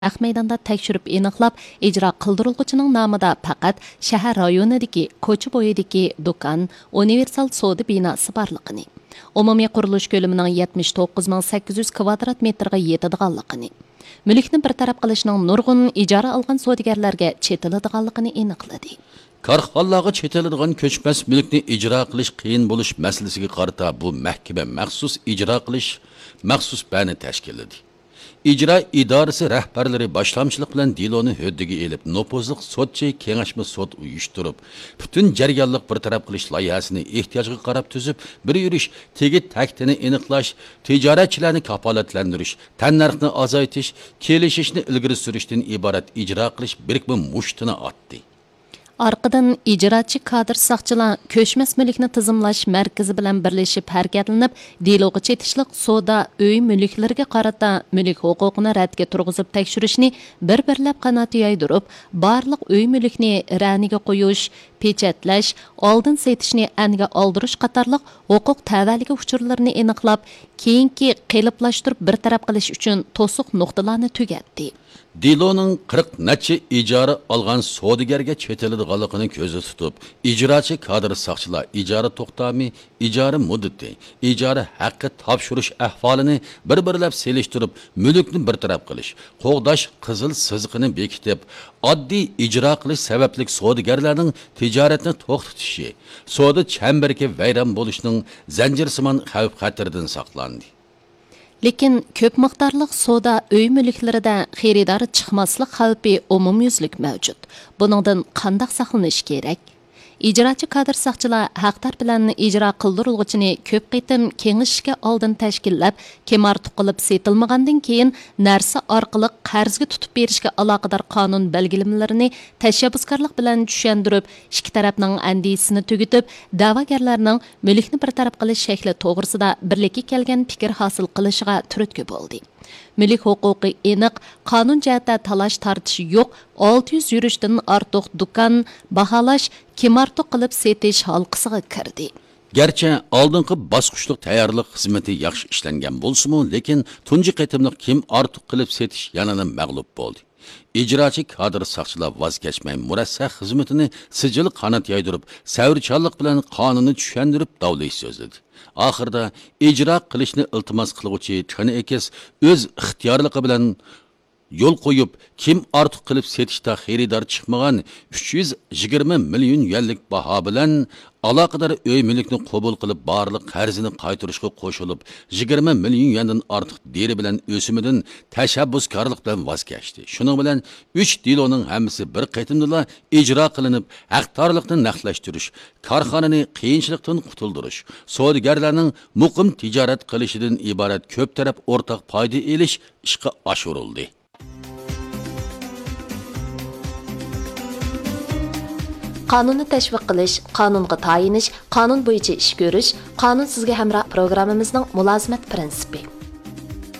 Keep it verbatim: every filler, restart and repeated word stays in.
Aq maydonda tekshirib aniqlab, ijro qildirilguchining nomida faqat shahar rayonidagi ko'cha bo'yidagi do'kon, universal savdo binosi borligini, umumiy qurilish ko'lamining yetmish to'qqiz ming sakkiz yuz kvadrat metrga yetadiganligini, mulkni bartaraf qilishning nurg'un ijara olgan savdogarlarga chetiladiganligini aniqladi. Korxonlarga chetiladigan ko'chmas mulkni ijro qilish qiyin bo'lish masalasiga qarata bu mahkama maxsus ijro qilish maxsus bani tashkilladi. İcra idorasi rahbarlari boshlamchilik bilan deloni huddiga elib, nopozliq sotchi kengashma sot uyushtirib, butun jarayonlik bir taraf qilish loyihasini ehtiyojga qarab tuzib, bir yurish, tegit taktini aniqlash, tijoratchilarni kafolatlantirish, tannarxni azaytish, kelishishni ilgari surishdan iborat ijro qilish birikma mushtini otdi. Arqadan ijrochi kadr saqchilar ko'chmas mulkni tizimlash markazi bilan birlashib harakatlanib, deloga chetishliq soda uy mulklariga qarata mulk huquqini radga turg'izib tekshirishni bir-birlab qanot yoydirib, barliq uy mulkni raniga qo'yish, pechatlash, oldin setishni aniga oldirish qatorliq huquq tavalligi uchurlarini aniqlab, keyingi qeliplashtirib bir taraf qilish uchun to'siq nuqtalarni tugatdi. Deloning qirq necha ijara olgan savdogarga chetiladiganligini ko'zda tutib, ijrochi kadr saqchilar ijara to'xtami, ijara muddati, ijara haqqi topshirish ahvolini bir-birlab selishtirib, mulkni bir taraf qilish, qo'g'dash qizil siziqini bekitib, oddiy ijro qilish sababli savdogarlarning tijoratni to'xtatishi, savdo chambariga vayron bo'lishining zanjirsimon xavf-xatardan saqlandi. Lekin ko'p miqdorliq savdo uy mulklarida xaridor chiqmaslik xavfi umumyuzlik mavjud. Buningdan qanday saqlanish kerak? İcrachi kadr saqchilar haqdor bilan ijro qildirilguchini ko'p qitim kengashishga oldin tashkillab, kemartuq qilib setilmagandan keyin narsa orqali qarzga tutib berishga aloqador qonun belgilamalarini tashabbuskorlik bilan tushuntirib, ikki tarafning andisini tugitib, da'vogarlarning mulkni bir taraf qilish shakli to'g'risida birlikka kelgan fikr hosil qilishiga turtki bo'ldi. Mulk huquqi aniq, qonun jihatda talash tortish yo'q, olti yuz yurishdan ortiq do'kon baholash, kemartuq qilib setish halqisiga kirdi. Gerçi oldingi bosqichlik tayyorlik xizmati yaxshi ishlangan bo'lsa-mu, lekin tunji qatimliq kim ortiq qilib setish yanada mag'lub bo'ldi. İcrachi kadr saqchilar voz kechmay murassah xizmatini sijil qanot yaydirib, savrchanlik bilan qonunni tushuntirib davlash so'zladi. Oxirida ijro qilishni iltimos qiluvchi tani ekis o'z ixtiyorligi bilan yo'l qo'yib, kim ortiq qilib setishda xaridor chiqmagan uch yuz yigirma million yuanlik baho bilan aloqador uy mulkni qabul qilib barliq qarzini qaytarishga qo'shilib, yigirma million yuandan ortiq deri bilan o'simidan tashabbuskorlik bilan voz kechdi. Shuning bilan uch deloning hammasi bir qatimda ijro qilinib, haqdorlikni naqlashtirish, korxonani qiyinchilikdan qutuldirish, savdogarlarning muqim tijorat qilishidan iborat ko'p taraf o'rtaq foyda elish ishga oshirildi. Qonunni tashviq qilish, qonunga tayinish, qonun bo'yicha ish ko'rish, qonun sizga hamroh programmamizning mulozimat prinsipi.